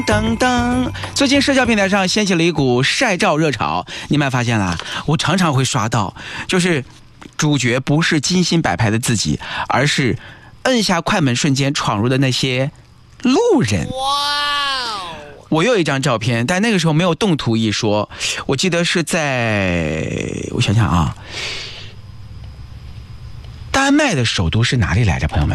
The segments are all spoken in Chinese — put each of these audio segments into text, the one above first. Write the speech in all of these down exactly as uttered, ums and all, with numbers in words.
当当，最近社交平台上掀起了一股晒照热潮，你们发现了？我常常会刷到，就是主角不是精心摆拍的自己，而是摁下快门瞬间闯入的那些路人。哇！我有一张照片，但那个时候没有动图一说，我记得是在，我想想啊，丹麦的首都是哪里来着？朋友们，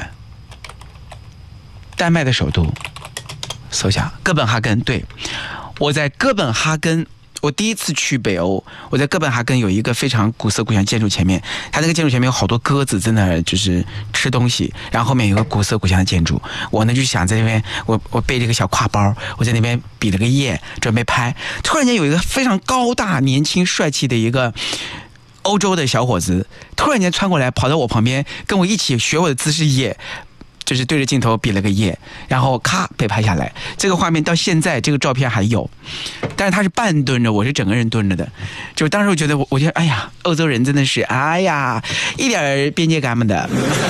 丹麦的首都。搜下哥本哈根，对，我在哥本哈根，我第一次去北欧，我在哥本哈根有一个非常古色古香建筑前面，它那个建筑前面有好多鸽子在那就是吃东西，然后后面有个古色古香的建筑，我呢就想在那边，我我背这个小挎包，我在那边比了个耶，准备拍，突然间有一个非常高大、年轻、帅气的一个欧洲的小伙子，突然间穿过来，跑到我旁边，跟我一起学我的姿势耶。就是对着镜头比了个耶，然后咔被拍下来。这个画面到现在这个照片还有，但是他是半蹲着，我是整个人蹲着的。就当时我觉得我，我觉得哎呀，欧洲人真的是哎呀，一点边界感没的。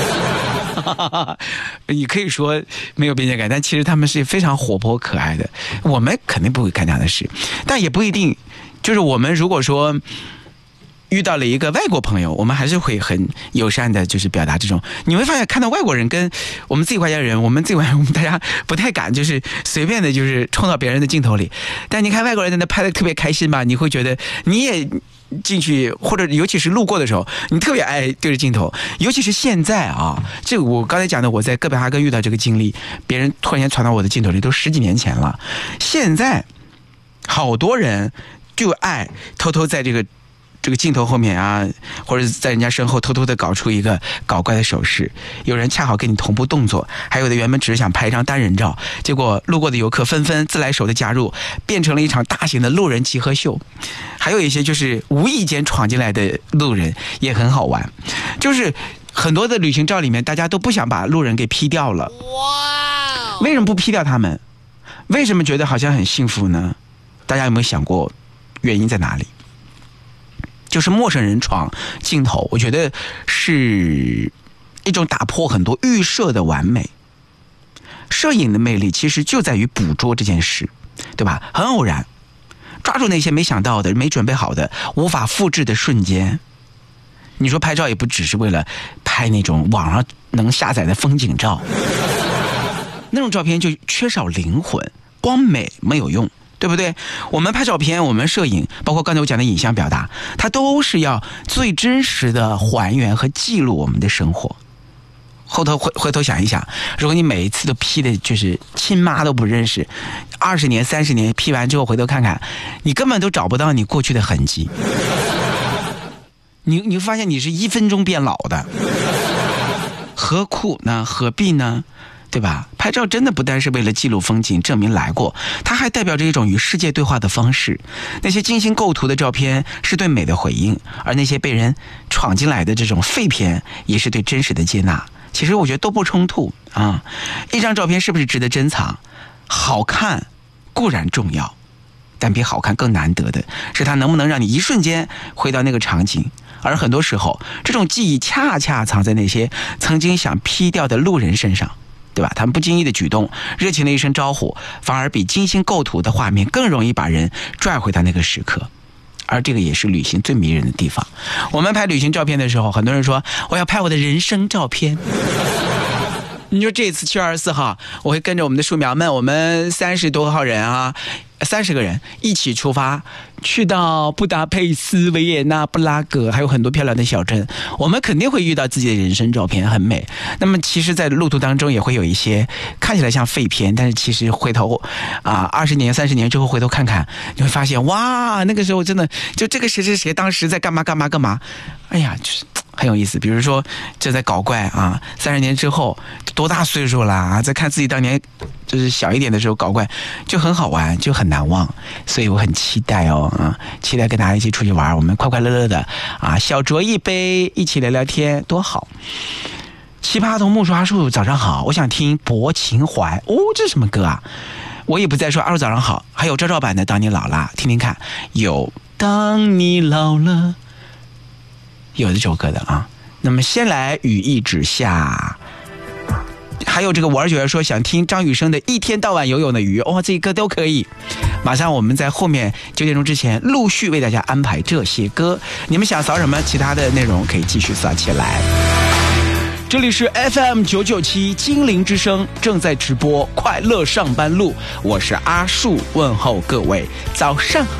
你可以说没有边界感，但其实他们是非常活泼可爱的。我们肯定不会干这样的事，但也不一定。就是我们如果说遇到了一个外国朋友，我们还是会很友善的，就是表达这种。你会发现，看到外国人跟我们自己国家人，我们自己国家人，我们大家不太敢，就是随便的，就是冲到别人的镜头里。但你看外国人在那拍的特别开心吧，你会觉得你也进去，或者尤其是路过的时候，你特别爱对着镜头。尤其是现在啊，这个我刚才讲的，我在哥本哈根遇到这个经历，别人突然间传到我的镜头里，都十几年前了。现在好多人就爱偷偷在这个。这个镜头后面啊，或者在人家身后偷偷的搞出一个搞怪的手势，有人恰好跟你同步动作，还有的原本只是想拍一张单人照，结果路过的游客纷纷自来熟的加入，变成了一场大型的路人集合秀。还有一些就是无意间闯进来的路人也很好玩，就是很多的旅行照里面大家都不想把路人给 P 掉了。哇！为什么不 P 掉他们？为什么觉得好像很幸福呢？大家有没有想过原因在哪里？就是陌生人闯镜头，我觉得是一种打破很多预设的完美。摄影的魅力其实就在于捕捉这件事，对吧？很偶然，抓住那些没想到的、没准备好的、无法复制的瞬间。你说拍照也不只是为了拍那种网上能下载的风景照，那种照片就缺少灵魂，光美没有用。对不对？我们拍照片，我们摄影，包括刚才我讲的影像表达，它都是要最真实的还原和记录我们的生活。后头回回头想一想，如果你每一次都 P 的就是亲妈都不认识，二十年、三十年 P 完之后回头看看，你根本都找不到你过去的痕迹。你你会发现你是一分钟变老的，何苦呢？何必呢？对吧？拍照真的不单是为了记录风景，证明来过，它还代表着一种与世界对话的方式。那些精心构图的照片是对美的回应，而那些被人闯进来的这种废片也是对真实的接纳。其实我觉得都不冲突啊。一张照片是不是值得珍藏？好看固然重要，但比好看更难得的是它能不能让你一瞬间回到那个场景。而很多时候，这种记忆恰恰藏在那些曾经想 P 掉的路人身上。对吧？他们不经意的举动，热情的一声招呼，反而比精心构图的画面更容易把人拽回到那个时刻。而这个也是旅行最迷人的地方。我们拍旅行照片的时候，很多人说我要拍我的人生照片。你说这次七月二十四号，我会跟着我们的树苗们，我们三十多号人啊，三十个人一起出发，去到布达佩斯、维也纳、布拉格，还有很多漂亮的小镇。我们肯定会遇到自己的人生照片，很美。那么其实在路途当中也会有一些看起来像废片，但是其实回头啊二十年三十年之后回头看看，你会发现哇，那个时候真的就这个谁谁谁当时在干嘛干嘛干嘛，哎呀，就是很有意思。比如说这在搞怪啊，三十年之后多大岁数了啊，再看自己当年就是小一点的时候搞怪，就很好玩，就很难忘。所以我很期待哦啊，期待跟大家一起出去玩，我们快快乐乐的啊，小酌一杯，一起聊聊天，多好。奇葩同木树阿树早上好，我想听薄情怀。哦，这是什么歌啊？我也不再说阿树早上好，还有赵赵版的当你老了，听听看。有当你老了，有这首歌的啊。那么先来雨一直下， 还有这个玩儿说想听张雨生的一天到晚游泳的鱼，哦，这一歌都可以。马上我们在后面九点钟之前陆续为大家安排这些歌，你们想扫什么其他的内容可以继续扫起来。这里是 F M 九九七精灵之声正在直播快乐上班路，我是阿树，问候各位早上